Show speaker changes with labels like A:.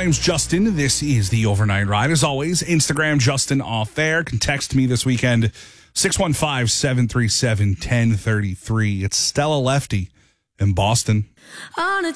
A: name's Justin. This is the Overnight Ride. As always, Instagram Justin Off Air. Can text me this weekend, 615-737-1033. It's Stella Lefty in Boston.
B: On a